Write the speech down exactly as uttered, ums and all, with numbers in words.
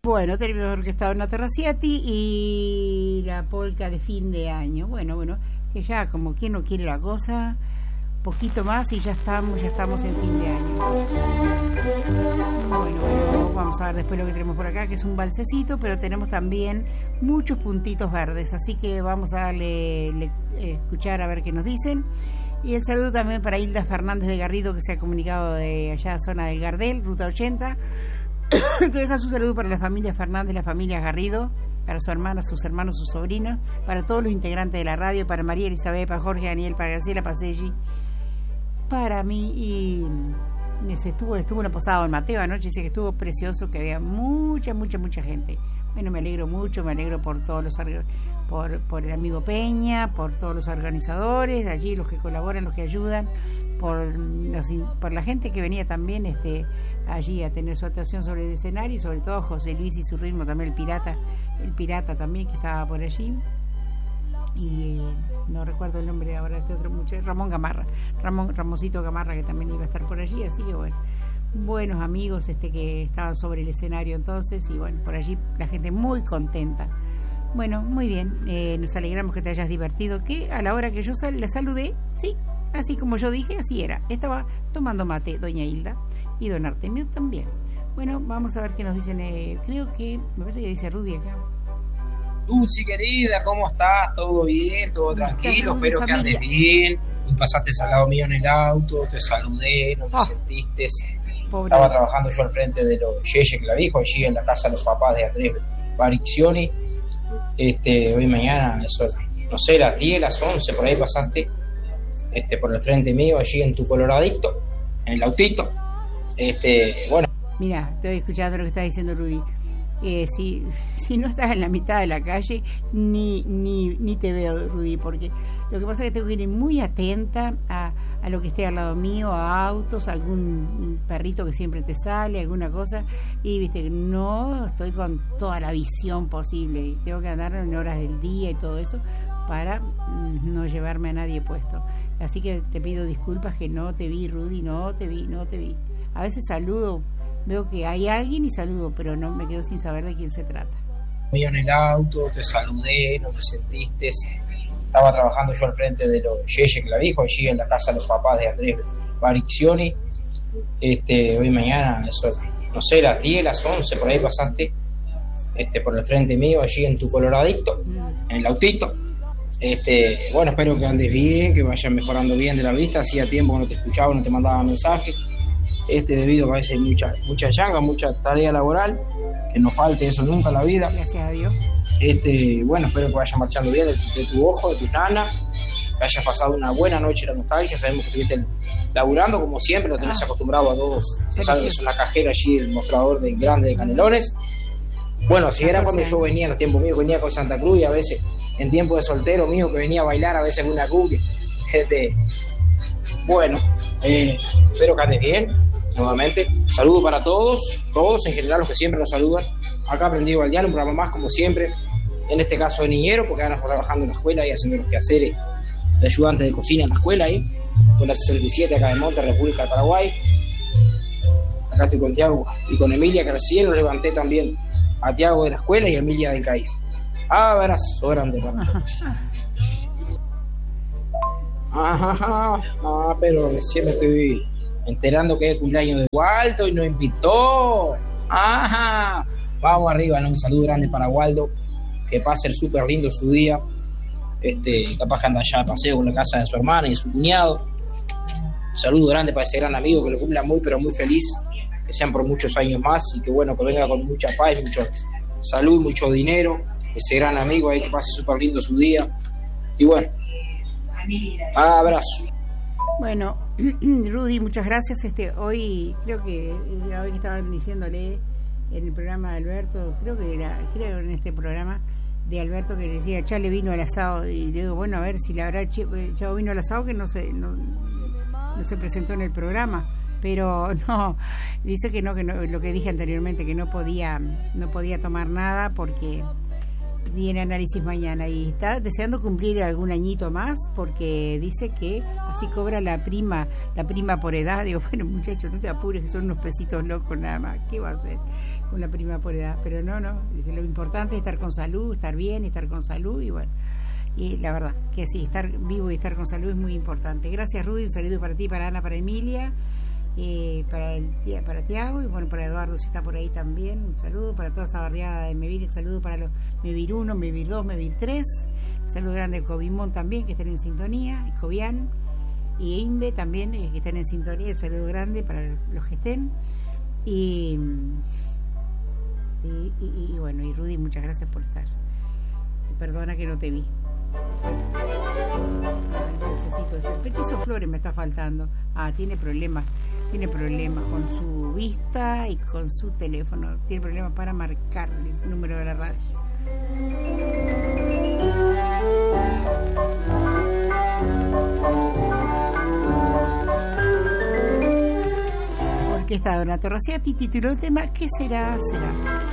Bueno, tenemos orquestado una Terraciati y la polca de fin de año. Bueno, bueno, que ya como quien no quiere la cosa, poquito más y ya estamos, ya estamos en fin de año. Bueno, bueno, vamos a ver después lo que tenemos por acá, que es un balsecito, pero tenemos también muchos puntitos verdes, así que vamos a darle le, eh, escuchar a ver qué nos dicen. Y el saludo también para Hilda Fernández de Garrido, que se ha comunicado de allá, zona del Gardel, ruta ochenta, que deja su saludo para la familia Fernández, la familia Garrido, para su hermana, sus hermanos, sus sobrinos, para todos los integrantes de la radio, para María Elizabeth, para Jorge Daniel, para Graciela Paselli, para mí. Y se estuvo, estuvo una posada en Mateo anoche, dice que estuvo precioso, que había mucha, mucha, mucha gente. Bueno, me alegro mucho, me alegro por todos los por, por el amigo Peña, por todos los organizadores, allí los que colaboran, los que ayudan, por los, por la gente que venía también este allí a tener su actuación sobre el escenario, y sobre todo José Luis y su ritmo, también el pirata, el pirata también que estaba por allí. Y eh, no recuerdo el nombre ahora de este otro muchacho, Ramón Gamarra, Ramón Ramosito Gamarra, que también iba a estar por allí, así que bueno, buenos amigos este que estaban sobre el escenario entonces, y bueno, por allí la gente muy contenta. Bueno, muy bien, eh, nos alegramos que te hayas divertido, que a la hora que yo sal, la saludé, sí, así como yo dije, así era, estaba tomando mate doña Hilda y don Artemio también. Bueno, vamos a ver qué nos dicen, eh, creo que, me parece que dice Rudy acá. Lucy, querida, ¿cómo estás? ¿Todo bien? ¿Todo tranquilo? Espero que andes bien. Y pasaste al lado mío en el auto, te saludé, no te oh, sentiste. Pobre. Estaba trabajando yo al frente de los Yeye Clavijo, allí en la casa de los papás de Andrés Bariccioni. Este, hoy mañana, eso, no sé, las diez, las once, por ahí pasaste este, por el frente mío, allí en tu Coloradito, en el autito. Este, bueno. Mira, estoy escuchando lo que está diciendo Rudy. Eh, si, si no estás en la mitad de la calle, ni ni ni te veo, Rudy, porque lo que pasa es que tengo que ir muy atenta a, a lo que esté al lado mío, a autos, a algún perrito que siempre te sale, alguna cosa, y viste, no estoy con toda la visión posible, tengo que andar en horas del día y todo eso para mm, no llevarme a nadie puesto. Así que te pido disculpas que no te vi, Rudy, no te vi, no te vi. A veces saludo, veo que hay alguien y saludo, pero no me quedo sin saber de quién se trata. Mío en el auto, te saludé, no te sentiste. Estaba trabajando yo al frente de los Yeye Clavijo, allí en la casa de los papás de Andrés Bariccioni. Este, hoy mañana, eso, no sé, las diez, las once, por ahí pasaste este, por el frente mío, allí en tu Coloradito, mm. en el autito. Este, bueno, espero que andes bien, que vayas mejorando bien de la vista. Hacía tiempo que no te escuchaba, no te mandaba mensajes. Este, debido a que a veces hay mucha, mucha llanga, mucha tarea laboral, que no falte eso nunca en la vida. Gracias a Dios. Este, bueno, espero que vaya marchando bien de, de tu ojo, de tu nana, que hayas pasado una buena noche de la nostalgia. Sabemos que estuviste laburando, como siempre, lo tenés ah. acostumbrado a dos, sabes, en la cajera allí, el mostrador de grande de Canelones. Bueno, si era cuando yo venía en los tiempos míos, venía con Santa Cruz, y a veces, en tiempo de soltero mío, que venía a bailar, a veces en una cumbia. Este, bueno, eh, espero que andes bien. Nuevamente, saludo para todos, todos en general, los que siempre nos saludan. Acá Aprendido al Diario, un programa más, como siempre, en este caso de niñero, porque ahora estamos trabajando en la escuela y haciendo los quehaceres de ayudante de cocina en la escuela ahí, con la sesenta y siete acá de Monte, República de Paraguay. Acá estoy con Tiago y con Emilia, que recién lo levanté también a Tiago de la escuela y a Emilia del C A I F. Abrazo grande para todos. Ajá, ajá, ah, pero recién me estoy enterando que es el cumpleaños de Waldo y nos invitó. Ajá, vamos arriba, ¿no? Un saludo grande para Waldo, que pase el súper lindo su día. Este, capaz que anda allá a paseo con la casa de su hermana y de su cuñado. Un saludo grande para ese gran amigo, que lo cumpla muy pero muy feliz, que sean por muchos años más, y que bueno, que venga con mucha paz, mucha salud, mucho dinero. Ese gran amigo ahí, que pase súper lindo su día. Y bueno, abrazo. Bueno, Rudy, muchas gracias. Este, hoy creo que hoy estaban diciéndole en el programa de Alberto, creo que era, creo en este programa de Alberto, que decía echarle vino al asado, y le digo, bueno, a ver si le habrá echado vino al asado, que no se no, no se presentó en el programa, pero no, dice que no, que no, lo que dije anteriormente, que no podía no podía tomar nada porque tiene análisis mañana y está deseando cumplir algún añito más, porque dice que así cobra la prima la prima por edad. Digo, bueno, muchachos, no te apures, que son unos pesitos locos nada más, ¿qué va a hacer? una prima por edad, pero no, no, dice, lo importante es estar con salud, estar bien, estar con salud, y bueno, y la verdad que sí, estar vivo y estar con salud es muy importante. Gracias, Rudy, un saludo para ti, para Ana, para Emilia, eh, para el para Tiago, y bueno, para Eduardo, si está por ahí también, un saludo para toda esa barriada de Mevir, un saludo para los Mevir uno, Mevir dos, Mevir tres, un saludo grande a Cobimón también, que estén en sintonía, y Cobian y Inve también, eh, que estén en sintonía, un saludo grande para los que estén, y y, y, y bueno, y Rudy, muchas gracias por estar, y perdona que no te vi. Necesito esto. Petiso Flores me está faltando. Ah, tiene problemas, tiene problemas con su vista y con su teléfono. Tiene problemas para marcar el número de la radio. Orquesta Donato Rossetti tituló el tema ¿Qué será? Será.